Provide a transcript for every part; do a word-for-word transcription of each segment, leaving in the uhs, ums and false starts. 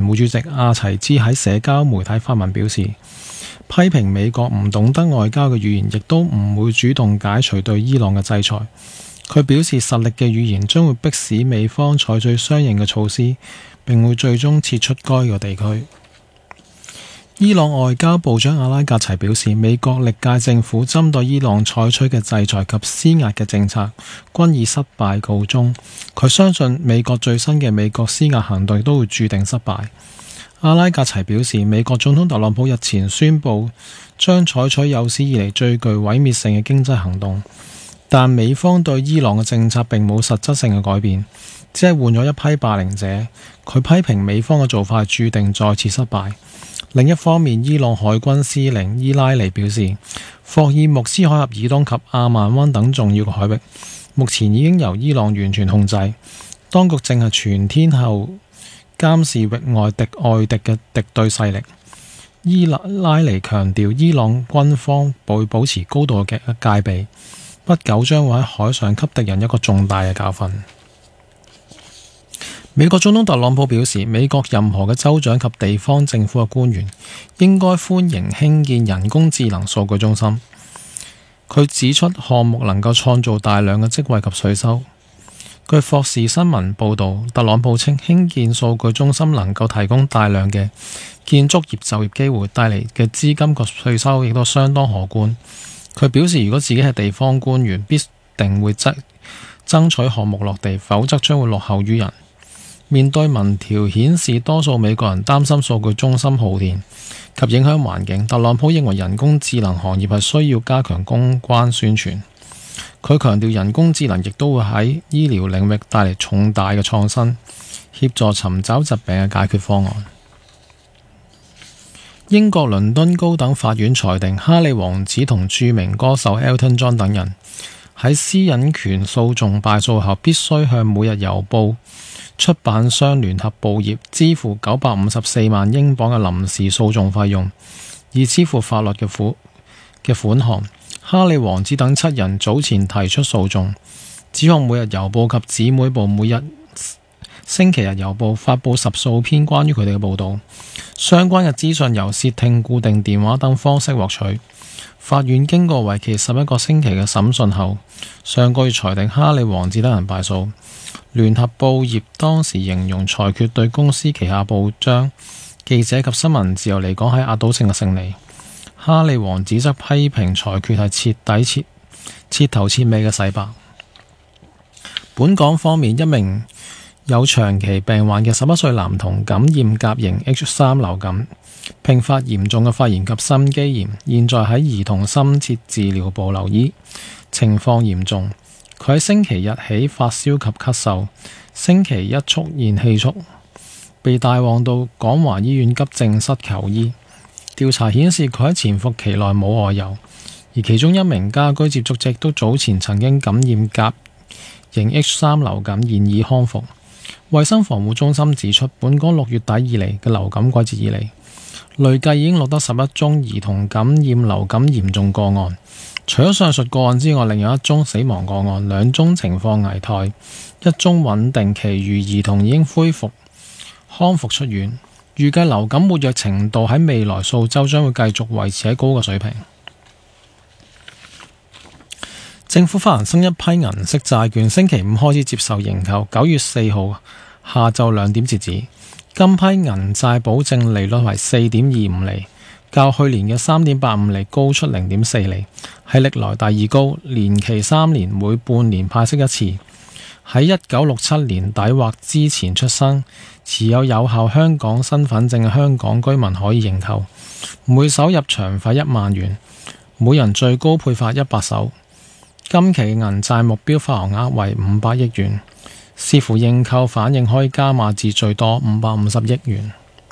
會主席阿齊茲喺社交媒體發文表示，批評美國唔懂得外交嘅語言，亦都唔會主動解除對伊朗嘅制裁。佢表示，實力嘅語言將會迫使美方採取相應嘅措施，並會最終撤出該個地區。伊朗外交部長阿拉格齊表示，美國歷屆政府針對伊朗採取嘅制裁及施壓嘅政策均以失敗告終。佢相信美國最新嘅美國施壓行動都會注定失敗。阿拉格齊表示，美國總統特朗普日前宣布將採取有史以嚟最具毀滅性嘅經濟行動，但美方對伊朗嘅政策並冇實質性嘅改變，只係換咗一批霸凌者。佢批評美方嘅做法注定再次失敗。另一方面，伊朗海軍司令伊拉尼表示，霍爾木茲海峽以東及阿曼灣等重要嘅海域目前已經由伊朗完全控制，當局正係全天候監視域外敵外敵嘅敵對勢力。伊拉尼強調，伊朗軍方會保持高度嘅戒備，不久將會喺海上給敵人一個重大嘅教訓。美國總統特朗普表示，美國任何嘅州長及地方政府嘅官員應該歡迎興建人工智能數據中心。佢指出，項目能夠創造大量嘅職位及稅收。據霍士新聞報導，特朗普稱興建數據中心能夠提供大量嘅建築業就業機會，帶嚟嘅資金及稅收亦都相當可觀。佢表示，如果自己係地方官員，必定會爭爭取項目落地，否則將會落後於人。面對民調顯示多數美國人擔心數據中心耗電及影響環境，特朗普認為人工智能行業係需要加強公關宣傳。佢強調人工智能亦都會喺醫療領域帶嚟重大嘅創新，協助尋找疾病嘅解決方案。英國倫敦高等法院裁定，哈利王子同著名歌手 Elton John 等人喺私隱權訴訟敗訴後，必須向每日郵報出版商聯合報業支付九百五十四萬英鎊嘅臨時訴訟費用，以支付法律嘅款嘅款項。哈利王子等七人早前提出訴訟，指控每日郵報及姊妹報每日星期日郵報發佈十數篇關於佢哋嘅報導，相關嘅資訊由竊聽、固定電話等方式獲取。法院經過為期十一個星期嘅審訊後，上個月裁定哈利王子等人敗訴。聯合報業當時形容裁決對公司旗下報章、記者及新聞自由嚟講係壓倒性嘅勝利。哈利王子則批評裁決係徹底徹徹頭徹尾嘅洗白。本港方面，一名有長期病患嘅十一歲男童感染甲型 H 三 流感，併發嚴重嘅肺炎及心肌炎，現在喺兒童深切治療部留醫，情況嚴重。佢喺星期日起發燒及咳嗽，星期一出現氣促，被帶往到廣華醫院急症室求醫。調查顯示佢喺潛伏期內冇外遊，而其中一名家居接觸者都早前曾經感染甲型 H 三 流感，現已康復。衛生防護中心指出，本港六月底以嚟嘅流感季節以嚟，累計已經錄得十一宗兒童感染流感嚴重個案。除咗上述個案之外，另有一宗死亡個案，兩宗情況危殆，一宗穩定，其餘兒童已經恢復康復出院。預計流感活躍程度喺未來數週將會繼續維持喺高嘅水平。政府發行新一批銀色債券，星期五開始接受認購，九月四號下晝兩點截止。今批銀債保證利率為四點二五厘，較去年嘅三點八五厘高出零點四厘，係歷來第二高。年期三年，每半年派息一次。喺一九六七年底或之前出生，持有有效香港身份證嘅香港居民可以認購，每手入場費一萬元，每人最高配發一百手。今期銀債目標發行額為五百億元，視乎認購反應可以加碼至最多五百五十億元。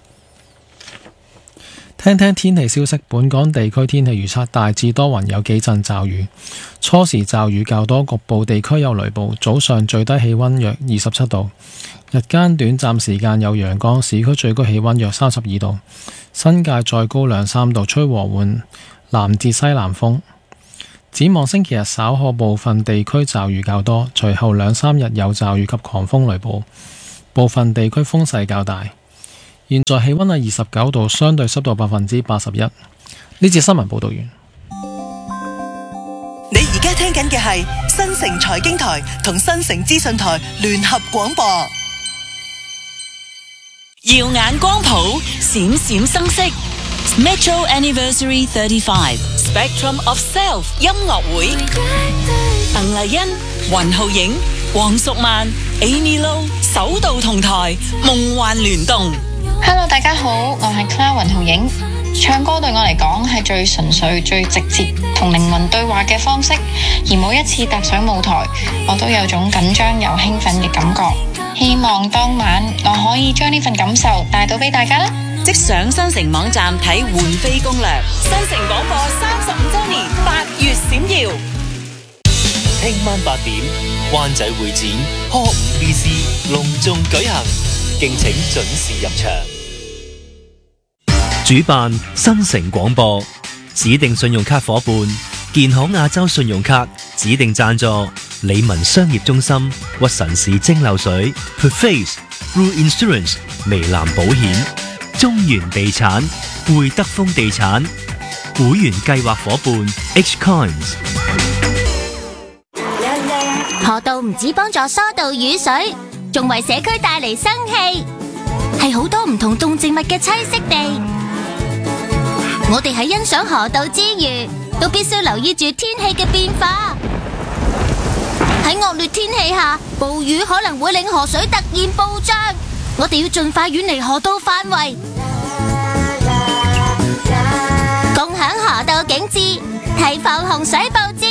聽聽天氣消息，本港地區天氣預測大致多雲，有幾陣驟雨，初時驟雨較多，局部地區有雷暴。早上最低氣溫約二十七度，日間短暫時間有陽光，市區最高氣溫約三十二度，新界再高兩三度，吹和緩南至西南風。展望星期日稍後部分地區驟雨較多，隨後兩三日有驟雨及狂風雷暴，部分地區風勢較大。 現在氣溫係二十九度，相對濕度百分之八十一。呢節新聞報道完。 你而家聽緊嘅係新城財經台同新城資訊台聯合廣播。耀眼光譜，閃閃生色。Metro Anniversary thirty-five Spectrum of Self 音樂會，鄧麗欣、雲浩影、黃淑曼、Amy Lo 首度同台，夢幻聯動。 Hello， 大家好，我係 Clara 雲浩影。唱歌對我嚟講係最純粹、最直接同靈魂對話嘅方式，而每一次踏上舞台，我都有種緊張又興奮嘅感覺。希望當晚我可以將呢份感受帶到俾大家啦！ 即上新城網站睇換飛攻略。新城廣播三十五週年，八月閃耀。 聽晚八點，灣仔會展 Hall 五 B C 隆重舉行，敬請準時入場。主辦新城廣播，指定信用卡夥伴建行亞洲信用卡，指定贊助理文商業中心、屈臣氏蒸餾水、Perface、Rule Insurance、微藍保險、中原地產、會德豐地產，會員計劃夥伴 H Coins。 河道唔止幫助疏導雨水，仲為社區帶嚟生氣，係好多唔同動植物嘅棲息地。我哋喺欣賞河道之餘，都必須留意住天氣嘅變化。喺惡劣天氣下，暴雨可能會令河水突然暴漲，我哋要盡快遠離河道範圍，共享河道景致，提防洪水暴至。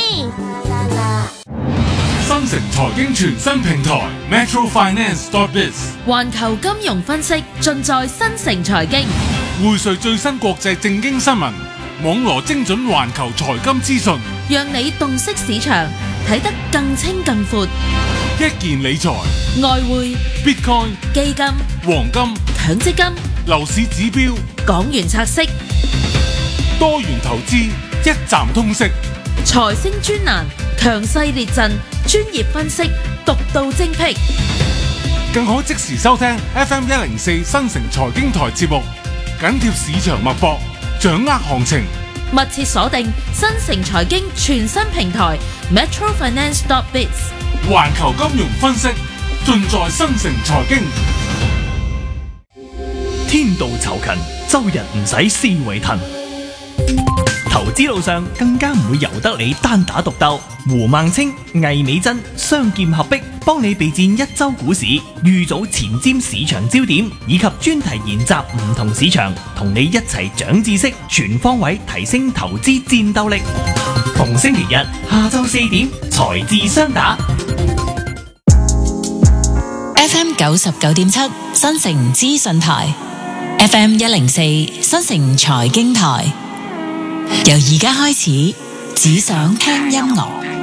新城財經全新平台 Metro Finance dot biz， 環球金融分析盡在新城財經， 匯萃最新國際政經新聞，網羅精準環球財金資訊， 讓你洞悉市場，睇得更清更闊。 一鍵理財、 外匯、 Bitcoin、 基金、 黃金、 強積金、 樓市指標、 港元拆息、 多元投資，一站通識。 財星專欄，強勢列陣，專業分析，獨到精闢， 更可即時收聽 F M 一零四新城財經台節目，緊貼市場脈搏，掌握行情。 密切鎖定新城財經全新平台 Metro Finance dot biz， 環球金融分析盡在新城財經。 天道酬勤，周日唔使思維騰。投資路上更加唔會由得你單打獨鬥，胡孟青、魏美珍雙劍合璧，幫你備戰一周股市，預早前瞻市場焦點，以及專題研習唔同市場，同你一齊長知識，全方位提升投資戰鬥力。逢星期日下晝四點，財智雙打。 F M 九十九點七新城資訊台 ，F M 一零四新城財經台。由而家開始，只想聽音樂。